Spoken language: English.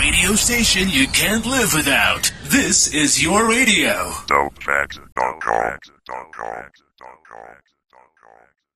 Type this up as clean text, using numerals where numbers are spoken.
radio station you can't live without. This is your radio. Dopefags.com.